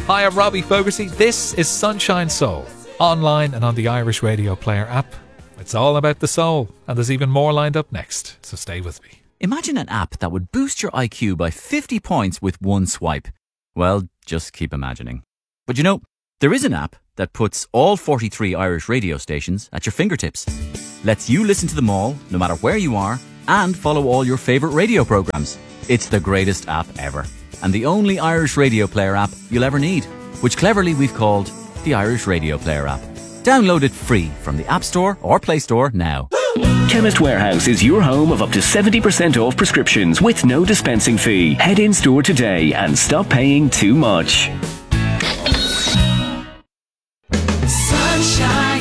Hi, I'm Robbie Fogarty. This is Sunshine Soul, online and on the Irish Radio Player app. It's all about the soul, and there's even more lined up next, so stay with me. Imagine an app that would boost your IQ by 50 points with one swipe. Well, just keep imagining. But you know, there is an app that puts all 43 Irish radio stations at your fingertips. Lets you listen to them all, no matter where you are, and follow all your favourite radio programmes. It's the greatest app ever, and the only Irish Radio Player app you'll ever need, which cleverly we've called the Irish Radio Player app. Download it free from the App Store or Play Store now. Chemist Warehouse is your home of up to 70% off prescriptions with no dispensing fee. Head in store today and stop paying too much. Sunshine.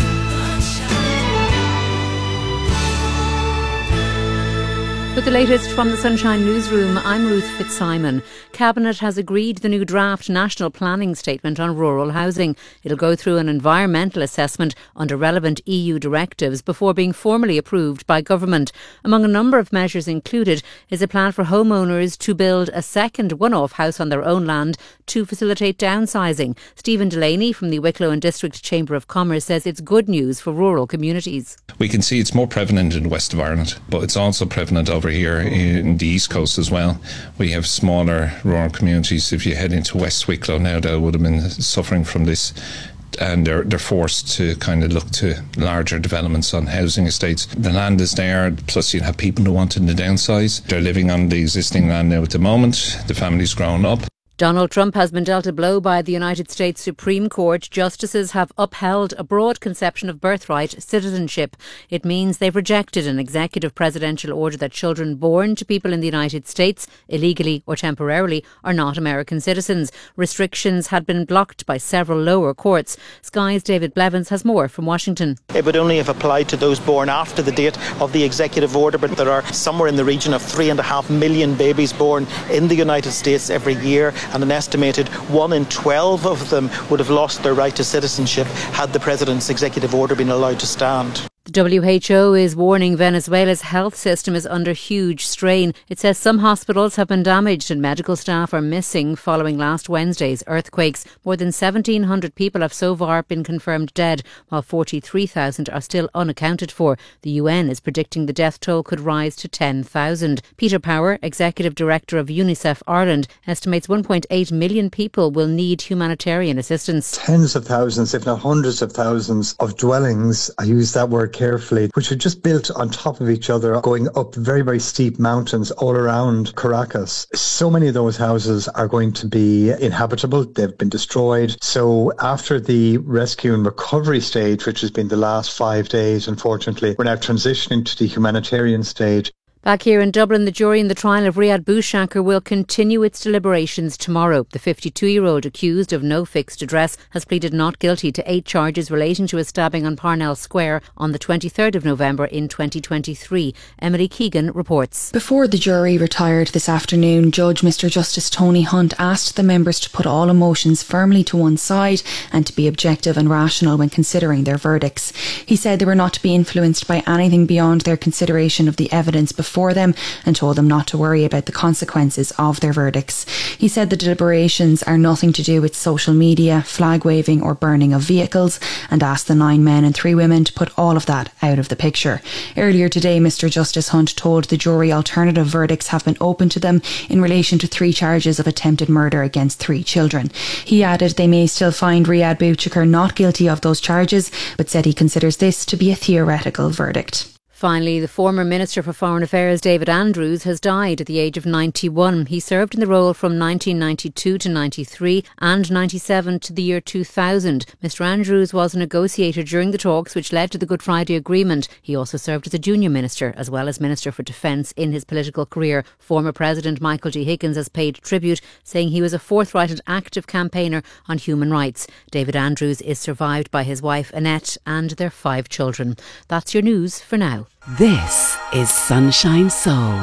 With the latest from the Sunshine Newsroom, I'm Ruth Fitzsimon. Cabinet has agreed the new draft National Planning Statement on rural housing. It'll go through an environmental assessment under relevant EU directives before being formally approved by government. Among a number of measures included is a plan for homeowners to build a second one-off house on their own land to facilitate downsizing. Stephen Delaney from the Wicklow and District Chamber of Commerce says it's good news for rural communities. We can see it's more prevalent in the west of Ireland, but it's also prevalent over here in the east coast as well. We have smaller rural communities. If you head into West Wicklow now, that would have been suffering from this, and they're forced to kind of look to larger developments on housing estates. The land is there, plus you have people who want to downsize. They're living on the existing land now at the moment. The family's grown up. Donald Trump has been dealt a blow by the United States Supreme Court. Justices have upheld a broad conception of birthright citizenship. It means they've rejected an executive presidential order that children born to people in the United States, illegally or temporarily, are not American citizens. Restrictions had been blocked by several lower courts. Sky's David Blevins has more from Washington. It would only have applied to those born after the date of the executive order, but there are somewhere in the region of 3.5 million babies born in the United States every year, and an estimated 1 in 12 of them would have lost their right to citizenship had the President's executive order been allowed to stand. The WHO is warning Venezuela's health system is under huge strain. It says some hospitals have been damaged and medical staff are missing following last Wednesday's earthquakes. More than 1,700 people have so far been confirmed dead, while 43,000 are still unaccounted for. The UN is predicting the death toll could rise to 10,000. Peter Power, Executive Director of UNICEF Ireland, estimates 1.8 million people will need humanitarian assistance. Tens of thousands, if not hundreds of thousands of dwellings, I use that word carefully, which are just built on top of each other, going up very, very steep mountains all around Caracas. So many of those houses are going to be inhabitable. They've been destroyed. So after the rescue and recovery stage, which has been the last 5 days, unfortunately, we're now transitioning to the humanitarian stage. Back here in Dublin, the jury in the trial of Riyad Bouchakr will continue its deliberations tomorrow. The 52-year-old accused of no fixed address has pleaded not guilty to 8 charges relating to a stabbing on Parnell Square on the 23rd of November in 2023. Emily Keegan reports. Before the jury retired this afternoon, Judge Mr Justice Tony Hunt asked the members to put all emotions firmly to one side and to be objective and rational when considering their verdicts. He said they were not to be influenced by anything beyond their consideration of the evidence before them, and told them not to worry about the consequences of their verdicts. He said the deliberations are nothing to do with social media, flag waving or burning of vehicles, and asked the 9 men and 3 women to put all of that out of the picture. Earlier today, Mr Justice Hunt told the jury alternative verdicts have been open to them in relation to 3 charges of attempted murder against 3 children. He added they may still find Riyad Bouchakr not guilty of those charges, but said he considers this to be a theoretical verdict. Finally, the former Minister for Foreign Affairs, David Andrews, has died at the age of 91. He served in the role from 1992 to 93 and 97 to the year 2000. Mr Andrews was a negotiator during the talks which led to the Good Friday Agreement. He also served as a junior minister as well as Minister for Defence in his political career. Former President Michael G. Higgins has paid tribute, saying he was a forthright and active campaigner on human rights. David Andrews is survived by his wife Annette and their 5 children. That's your news for now. This is Sunshine Soul.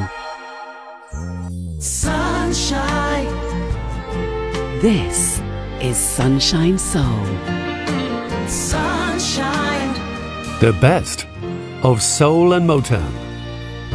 Sunshine. This is Sunshine Soul. Sunshine. The best of soul and Motown.